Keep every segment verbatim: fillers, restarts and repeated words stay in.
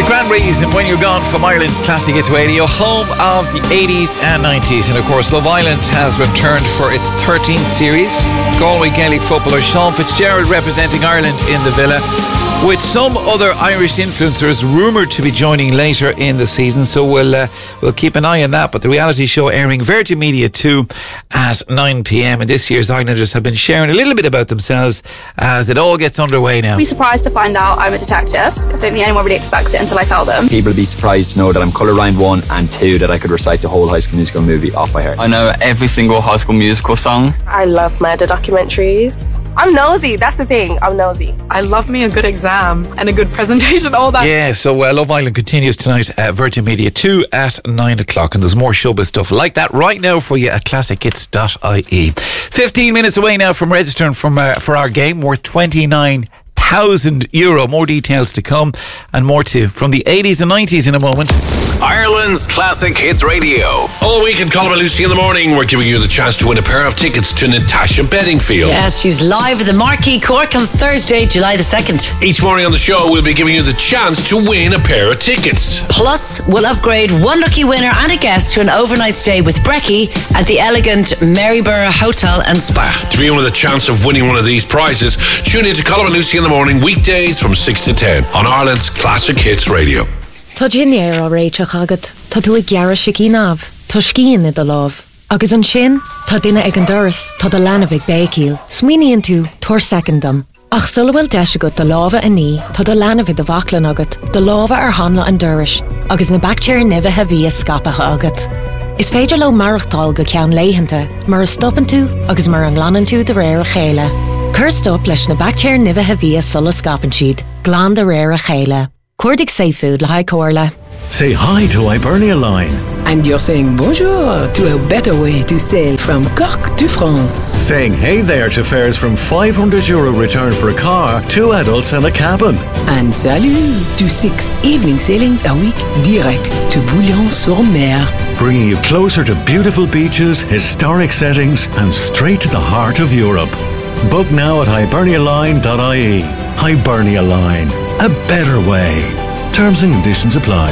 Grand Reason When You're Gone from Ireland's Classic Hits Radio, home of the eighties and nineties. And of course, Love Island has returned for its thirteenth series. Galway Gaelic footballer Sean Fitzgerald representing Ireland in the Villa, with some other Irish influencers rumoured to be joining later in the season. So we'll uh, we'll keep an eye on that. But the reality show airing Virgin Media two at nine p.m. And this year's Islanders have been sharing a little bit about themselves as it all gets underway now. I'll be surprised to find out I'm a detective. I don't think anyone really expects it until I tell them. People will be surprised to know that I'm colourblind, one, and two, that I could recite the whole High School Musical movie off by heart. I know every single High School Musical song. I love murder documentaries. I'm nosy, that's the thing, I'm nosy. I love me a good exam and a good presentation, all that. Yeah, so uh, Love Island continues tonight at Virgin Media two at nine o'clock, and there's more showbiz stuff like that right now for you at classic hits dot I E. fifteen minutes away now from registering from, uh, for our game worth twenty-nine thousand euro. More details to come, and more too from the eighties and nineties in a moment. Ireland's Classic Hits Radio. All week in Colin and Lucy in the morning, we're giving you the chance to win a pair of tickets to Natasha Bedingfield. Yes, she's live at the Marquee Cork on Thursday, July the second. Each morning on the show, we'll be giving you the chance to win a pair of tickets. Plus, we'll upgrade one lucky winner and a guest to an overnight stay with Brecky at the elegant Maryborough Hotel and Spa. To be in with a chance of winning one of these prizes, tune in to Colin and Lucy in the morning, weekdays from six to ten on Ireland's Classic Hits Radio. Tá jinnéir á réiteach agad, tá tú ag gearra sicí náv, tá scían i do láv. Agus an sin, tá duine ag an doras, tá do lana bhig bécíl, smíníonn tú, tuair secondam. Ach sulhfuil deis agat do láva a ní, tá do lana bhig do bhaclan agat, do láva ar hanla an doras, agus na bactéir nibhe a bhí a scapacha agat. Is féidir lo marachtáil go ceann léihananta, mar a stoppan tú, agus mar an ghlanan tú de réir a chéile. Cur stop leis na bactéir nibhe a bhí a sulla scapan siad, glán de réir a chéile. Cordic Seafood, Lahai Corla. Say hi to Hibernia Line. And you're saying bonjour to a better way to sail from Cork to France. Saying hey there to fares from five hundred euro return for a car, two adults and a cabin. And salut to six evening sailings a week direct to Bouillon-sur-Mer. Bringing you closer to beautiful beaches, historic settings and straight to the heart of Europe. Book now at hibernia line dot I E. Hibernia Line. A better way. Terms and conditions apply.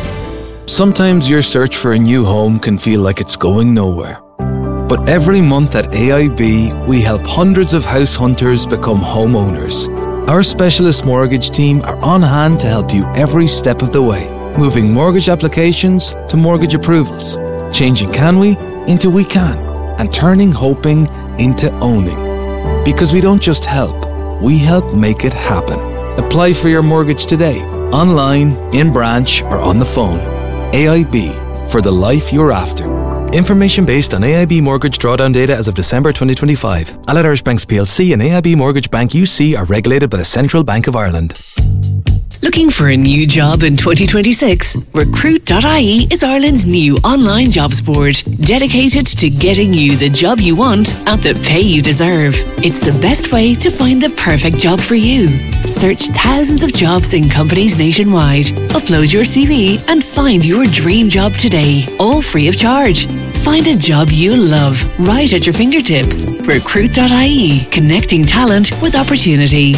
Sometimes your search for a new home can feel like it's going nowhere. But every month at A I B, we help hundreds of house hunters become homeowners. Our specialist mortgage team are on hand to help you every step of the way, moving mortgage applications to mortgage approvals, changing can we into we can, and turning hoping into owning. Because we don't just help, we help make it happen. Apply for your mortgage today, online, in branch, or on the phone. A I B, for the life you're after. Information based on A I B mortgage drawdown data as of December twenty twenty-five. Allied Irish Banks P L C and A I B Mortgage Bank U C are regulated by the Central Bank of Ireland. Looking for a new job in twenty twenty-six? recruit dot I E is Ireland's new online jobs board, dedicated to getting you the job you want at the pay you deserve. It's the best way to find the perfect job for you. Search thousands of jobs in companies nationwide. Upload your C V and find your dream job today, all free of charge. Find a job you love right at your fingertips. recruit dot I E, connecting talent with opportunity.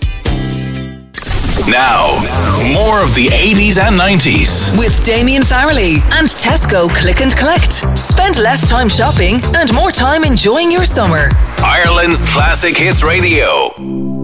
Now, more of the eighties and nineties. With Damien Farrelly and Tesco Click and Collect. Spend less time shopping and more time enjoying your summer. Ireland's Classic Hits Radio.